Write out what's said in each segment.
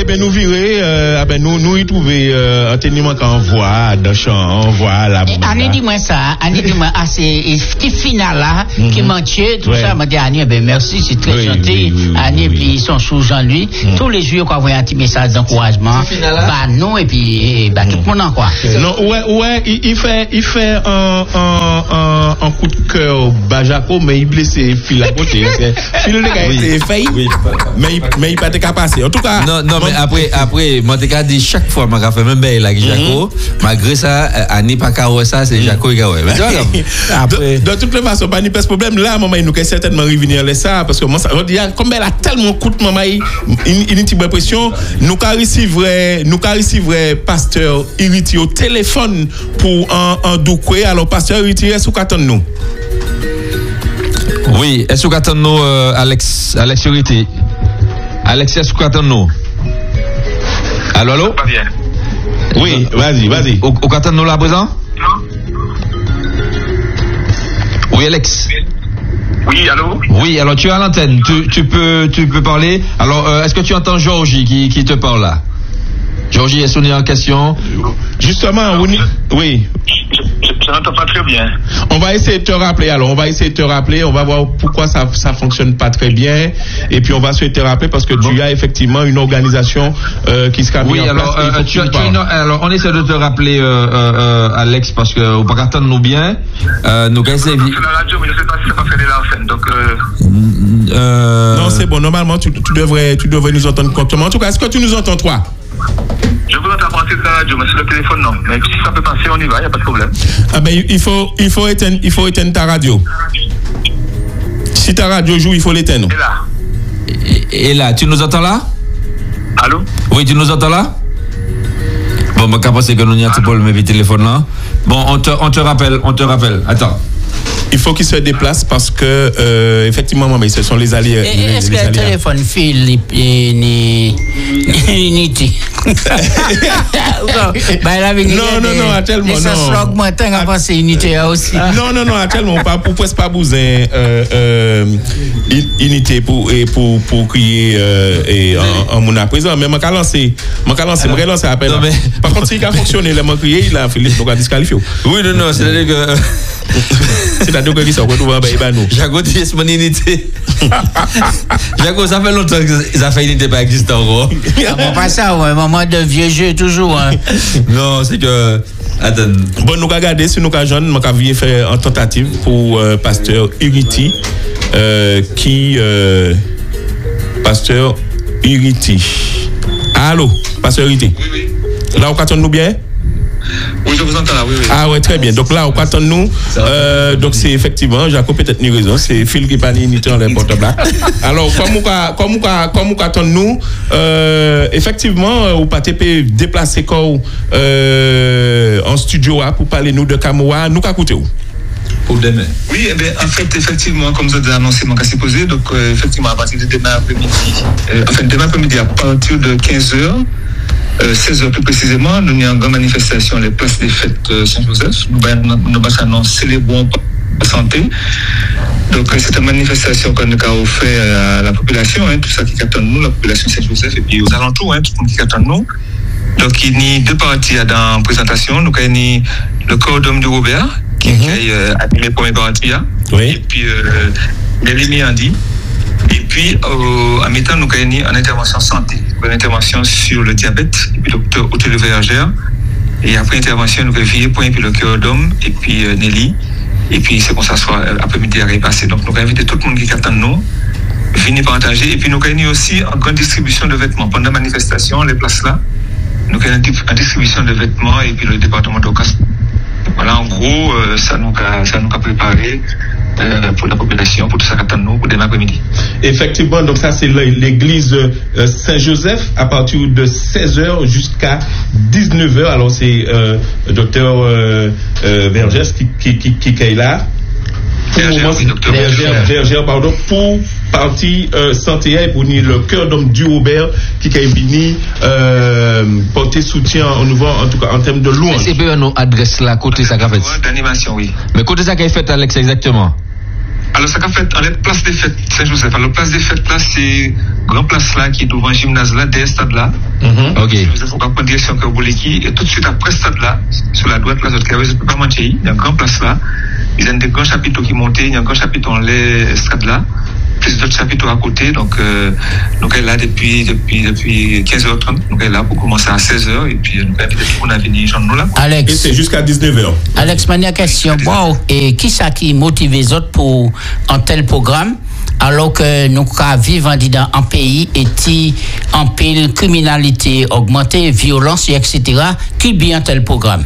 ben nous virer, nous y trouver enteniment qu'on voit dans champ, on voit la. Annie dis-moi ça, c'est petit final là, qui manquait, tout ça, m'a dit Annie, ben merci, c'est très gentil. Annie, puis ils sont sous Jean-Louis. Tous les jours qu'on voit un petit message d'encouragement, bah non, et puis tout le monde en quoi. Non, ouais, il fait un coup de cœur Bajako, mais il blessé fil à côté. Fil le gars était fait, mais il pas été capacité. En tout cas. Non, mais après, moi t'ai dit chaque fois, m'a fait même belle avec Jaco. Malgré ça, Annie pas carré ça, c'est Jaco qui après. De toute façon, pas ni pas de problème. Là, maman, il nous peut certainement revenir les ça, parce que moi, ça, comme elle a tellement coûté, maman, il une petite pression. Nous qu'à recevoir pasteur Iriti au téléphone pour un doucoué. Alors, pasteur Iriti, est-ce que vous attendez nous? Oui, est-ce que vous attendez nous, Alex Iriti? Alex, est-ce que vous attendez nous? Allô? Pas bien. Oui, vas-y. Vous attendez nous là à présent? Oui, Alex. Oui, allô? Oui, alors tu es à l'antenne, tu peux parler. Alors, est-ce que tu entends Georgie qui te parle là? Georgie, est-ce qu'on est en question? Justement, oui. Je n'entends pas très bien. On va essayer de te rappeler, on va voir pourquoi ça fonctionne pas très bien, et puis on va essayer de te rappeler parce que tu as effectivement une organisation qui se casse en place. Alors, on essaie de te rappeler, Alex, parce que on pas attendre nous bien. Nous c'est la radio, mais je sais pas si c'est pas fait de la scène, donc. Non, c'est bon. Normalement, tu devrais nous entendre correctement. En tout cas, est-ce que tu nous entends, toi? Je vous entends partir de la radio, mais sur le téléphone, non. Mais si ça peut passer, on y va, il n'y a pas de problème. Ah ben, il faut éteindre ta radio. Si ta radio joue, il faut l'éteindre. Et là, tu nous entends là? Allô? Oui, tu nous entends là? Bon, je pense que nous avons un petit problème avec le téléphone là. Bon, on te rappelle. Attends. Il faut qu'il se déplace parce que effectivement, mais ce sont les alliés. Est-ce que le téléphone file ni non, actuellement non. Ça sera augmenté à penser unité aussi. Non, actuellement pas pour presque pas besoin unité pour crier en mon à présent, mais m'a lancé à peine. Par contre, s'il a fonctionné, il m'a crié, il a Philippe donc a disqualifié. Oui, non, c'est-à-dire que c'est-à-dire que ça retrouve en Baïbano. Jago dit c'est mon unité. Jago, ça fait longtemps que ça fait unité pas existe encore. Bon, pas ça, un moment de vieux jeu toujours. Hein. Non, c'est que attends. Bon, nous regardons si nous avons nous avons fait une tentative pour pasteur Iriti pasteur Iriti. Allô, pasteur Iriti. Oui. Là, on nous bien? Oui, je vous entends là, oui. Ah ouais, très bien. Donc là, on attend nous. Donc c'est effectivement, Jacob peut-être ni raison, c'est Phil qui pas ni unité dans les portables. Alors, comme on attend nous, effectivement, ou pas te déplacer quoi en studio pour parler nous de Kamoa, nous qu'à côté où? Pour demain. Oui, eh bien, en fait, effectivement, comme vous avez annoncé, mon cas s'est posé, donc effectivement, à partir de demain après-midi, demain après-midi, à partir de 15h, 16h plus précisément, nous avons une grande manifestation les places des fêtes Saint-Joseph. Nous allons célébrer la santé. Donc, c'est une manifestation qu'on a offert à la population, tout ça qui attend nous, la population Saint-Joseph, et puis aux alentours, tout le monde qui attend nous. Donc, il y a deux parties dans la présentation. Donc, il y a le corps d'homme de Robert, qui a animé la première partie, et puis les Andy. Et puis, en même temps, nous avons une intervention santé, une intervention sur le diabète, et puis le docteur Otto Vergère. Et après intervention, nous avons veillé pour le cœur d'homme, et puis Nelly. Et puis, c'est comme ça, soit après-midi à passer. Donc, nous avons invité tout le monde qui attend nous, venir partager. Et puis, nous avons aussi une grande distribution de vêtements. Pendant la manifestation, les places là, nous avons une distribution de vêtements, et puis le département d'Ocas. Voilà, en gros, ça nous a préparé pour la population, pour tout ça qu'attend nous, pour demain après-midi. Effectivement, donc ça c'est l'église Saint-Joseph à partir de 16h jusqu'à 19h. Alors c'est docteur Vergès qui est là. Vergère, pardon, pour partie santé et pour le cœur d'homme du Robert qui est venu porter soutien au niveau, en tout cas en termes de louange. C'est bien nos adresses là, côté ça qu'a fait. D'animation, oui. Mais côté ça qu'a fait, Alex, exactement. Alors, ça qu'a fait, à la place des fêtes Saint-Joseph. Alors, place des fêtes là, c'est grand place là qui est devant le gymnase là, des stades là. Ok. Joseph, on va prendre direction Kerbouleki. Et tout de suite après ce stade là, sur la droite, là, je ne peux pas mentir, il y a un grand place là. Il y a des grands chapiteaux qui montent, il y a un grand chapiteau dans les stades là. Plus d'autres chapiteaux à côté, donc elle est là depuis 15h30, donc elle est là pour commencer à 16h, et puis nous peut-être qu'on a venu nous là. Alex, et c'est jusqu'à 19h. Alex, ma question, bon, et qui ça qui motive les autres pour un tel programme, alors que nous vivons dans un pays et qui en pile criminalité augmentée, violence, etc., qui bien tel programme?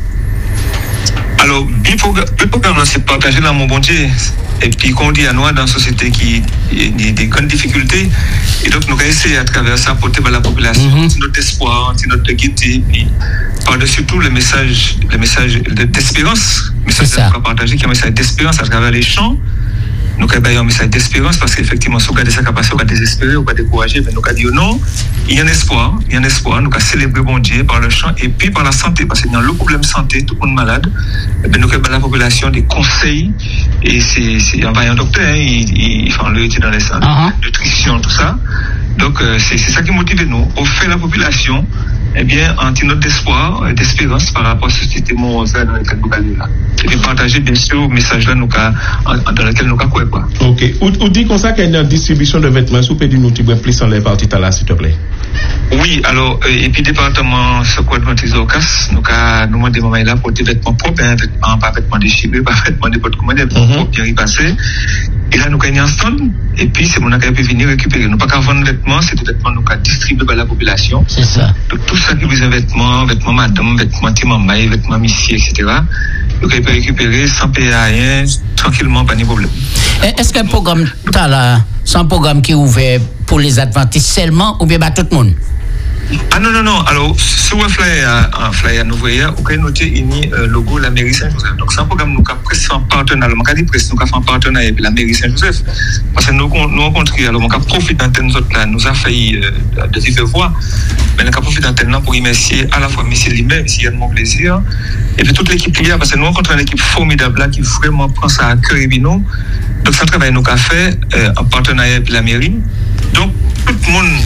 Alors, le programme, c'est partager dans mon bon Dieu. Et puis, qu'on dit à nous, dans une société qui a des grandes difficultés, et donc nous allons essayer à travers ça porter à la population notre espoir, notre gaieté, puis par-dessus tout le message d'espérance, message qu'on va partager, qui est un message d'espérance à travers les chants. Nous avons un message d'espérance parce qu'effectivement, si on a des capacité, on a désespéré, on a découragé, mais nous avons dit non, il y a un espoir, nous avons célébré bon Dieu par le chant et puis par la santé, parce qu'il y a le problème de santé, tout le monde malade, nous avons la population des conseils, et c'est un docteur, il fait le dans les salles, nutrition, tout ça. Donc, c'est ça qui motive nous, on fait la population, eh bien, en notre d'espoir et d'espérance par rapport à ce société dans lequel nous allons là. Et puis partager, bien sûr, le message là, dans lequel nous avons quoi. Ok. Ou dit comme ça qu'il y a une distribution de vêtements, sous pédine, nous plus en les parties là, s'il te plaît. Oui, alors, et puis département Secours Adventiste Ocas, nous avons demandé là pour des vêtements propres, pas vêtements déchirés, pas vêtements de votre commande, des vêtements propres, bien repassés. Et là, nous avons un stand, et puis c'est mon accueil qui peut venir récupérer. Nous pas qu'à vendre vêtements, c'est des vêtements nous avons distribués par la population. C'est ça. Donc tout ça qui vous vêtements madame, vêtements timambaye, vêtements missier, etc. Nous avons récupérer sans payer rien, tranquillement, pas de problème. Est-ce qu'un programme, c'est un programme qui est ouvert pour les adventistes seulement ou bien tout le monde? Ah non. Alors, sur un flyer nouveau hier, vous pouvez noter le logo de la mairie Saint-Joseph. Donc, c'est un programme nous avons presque en partenariat. Nous avons presque en partenariat avec la mairie Saint-Joseph. Parce que nous rencontrons, alors, nous avons profité d'antenne là, nous avons failli de vive voix. Mais nous avons profité d'antenne là pour remercier à la fois M. Limet, M. Yann Monplaisir, et puis toute l'équipe hier, parce que nous rencontrons une équipe formidable là qui vraiment prend ça à cœur et bino. Donc, c'est un travail nous avons fait en partenariat avec la mairie. Donc, tout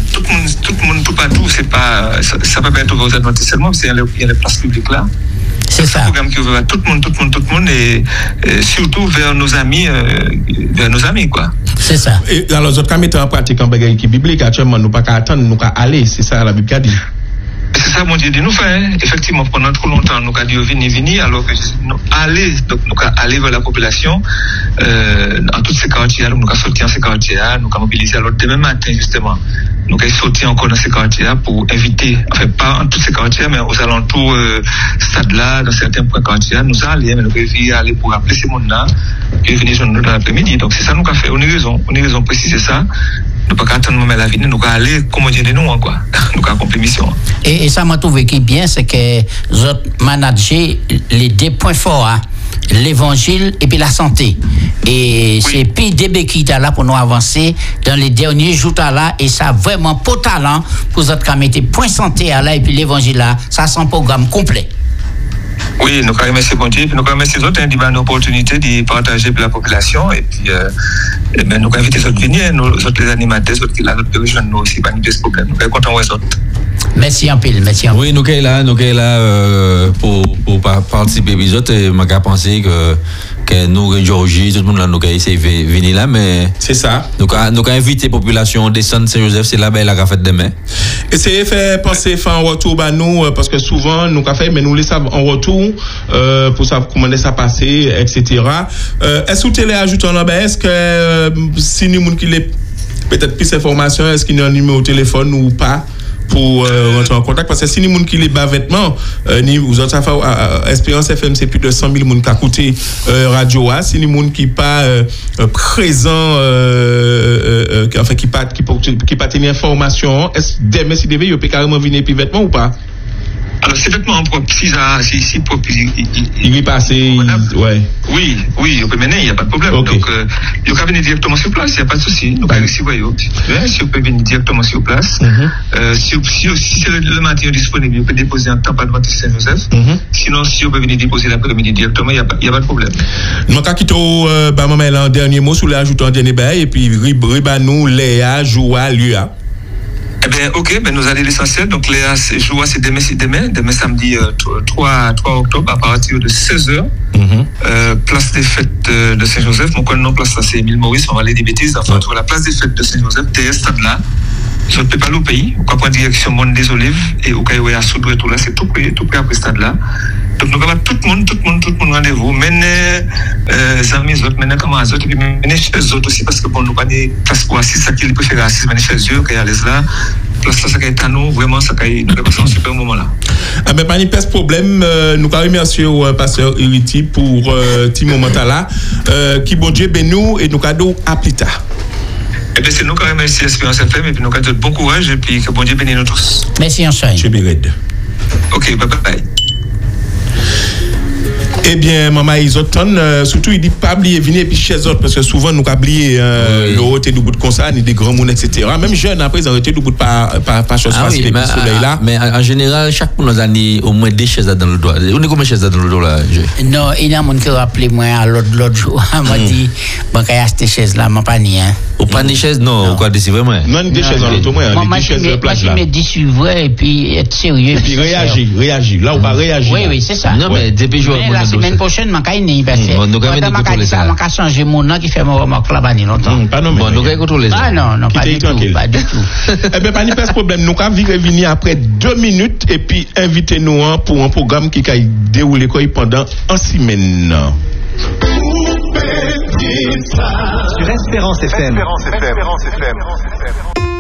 le monde, tout partout, c'est pas, ça peut pas être aux adventistes seulement, parce qu'il y a les places publiques là. C'est ça. Un programme qui ouvre à tout le monde, et surtout vers nos amis, quoi. C'est ça. Et alors, autres cas, mettons en pratique un bagage qui biblique, actuellement, nous pas qu'à attendre, nous qu'à aller, c'est ça la Bible qui a dit. C'est ça, mon Dieu, dit nous faire. Effectivement, pendant trop longtemps, nous avons dit venir, alors que nous allons aller vers la population, dans tous ces quartiers, nous avons sorti dans ces quartiers, nous avons mobilisé alors demain matin, justement. Nous avons sorti encore dans ces quartiers pour inviter, enfin, pas en tous ces quartiers, mais aux alentours, stade-là, dans certains points quartiers, nous allons aller pour appeler ces mondes-là, et venir dans l'après-midi. Donc, c'est ça, nous avons fait. On a raison préciser ça. Nous ne pouvons pas attendre la vie, nous allons aller, comme Dieu de nous, quoi. Nous allons accomplir mission. Et ça m'a trouvé qui bien, c'est que vous managez les deux points forts, l'évangile et puis la santé. Et c'est PDB qui est là pour nous avancer dans les derniers jours là, et ça vraiment pour talent pour vous autres mettre point santé là et puis l'évangile là, ça c'est un programme complet. Oui, nous remercions bon Dieu, nous remercions les autres qui ont l'opportunité de partager avec la population, et puis nous invitons les autres venir, nous autres les animateurs, les autres qui nous rejoignent nous aussi, pas de problème. Nous sommes contents de les autres. Merci en pile, merci en pile. Oui, nous sommes là pour participer aux autres, et je pense que nous, Georgie, tout le monde là, nous essayé de venir là, mais. C'est ça. Nous avons invité la population de Saint-Joseph, c'est là-bas la fête demain. Et c'est fait penser, faire un retour à nous, parce que souvent, nous avons fait, mais nous laissons en retour, pour savoir comment ça passe, etc. Est-ce que vous allez ajouter en bas, est-ce que, si nous, qui les, peut-être plus d'informations, est-ce qu'il y a un numéro de téléphone ou pas? Pour rentrer en contact, parce que si les gens qui les bas vêtements, vous avez Espérance FM, c'est plus de 100 000 personnes qui a coûté radio. Si les gens qui pas présents, enfin qui pas tenir information, est-ce demain si devait, ils peuvent carrément venir puis vêtements ou pas? Alors, ces vêtements propres, si propre, il est passé, ouais. Oui, on peut mener, il n'y a pas de problème. Okay. Donc, il peut venir directement sur place, il n'y a pas de souci. Donc, si vous voyez, si vous pouvez venir directement sur place, si c'est le matin disponible, vous pouvez déposer un temps Adventiste Saint-Joseph. Sinon, si vous pouvez venir déposer l'après-midi directement, il n'y a pas de problème. Donc, maman, un dernier mot sur l'ajoutant un dernier bail, et puis, Ribanou, Léa, Joua, Lua. Eh bien, ok, nous allons l'essentiel. Donc, Léa, Joua, c'est demain samedi 3 octobre, à partir de 16h. Place des fêtes de Saint-Joseph. Mon nom place là, c'est Émile Maurice, on va aller des bêtises. Enfin, la place des fêtes de Saint-Joseph, derrière ce stade-là. Je ne peux pas aller au pays. On va prendre direction Monde des Olives et au Caïoué à Soudou et tout là, c'est tout près après ce stade-là. Donc, nous avons tout le monde rendez-vous. Menez amis autres, menez comment autres, et puis menez chez eux autres aussi, parce que bon, nous pas des places pour assis, ça qu'ils préfèrent assis, menez chez eux, qu'ils allaient là. Place là, ça qui est à nous, vraiment, ça qui est, nous avons un super moment là. Ah, mais pas de problème, nous remercions au pasteur Iriti pour petit moment là, qui bon Dieu ben nous et nous cadeau à plus tard. Eh bien, c'est nous qui remercions Espérance FM et puis nous cadeau bon courage et puis que bon Dieu bénisse nous tous. Merci, ensemble. Chez Béred. Ok, bye. Eh bien, maman Isoton, surtout il dit pas oublier venir et puis chez autres parce que souvent nous oublier le côté du bout de concert, des grands monde etc. Même jeunes après ils ont été du bout pas chose facile et soleil là. Mais en général chaque nous a au moins deux chaises dans le doigt. On est combien de chaises dans le dos là? Non, il y a monde qui rappelé moi à l'autre jour, m'a dit bon qu'il y a cette chaise là, m'a pas ni hein. Au pas de chaise non, quoi c'est vraiment. Non, des chaises dans l'auto moi, des chaises de plage là. Moi je me dis suivre et puis être sérieux et puis réagir. Là on va réagir. Oui, c'est ça. Non mais depuis jour la semaine prochaine m'a caïné parce que on m'a changer mon nom qui fait mon remarque là-bas ni longtemps. Bon, donc contrôler ça. Ah non, pas du tout. Eh ben pas de problème, nous quand venir après 2 minutes et puis invitez-nous pour un programme qui va dérouler pendant 1 semaine. Sur Espérance FM.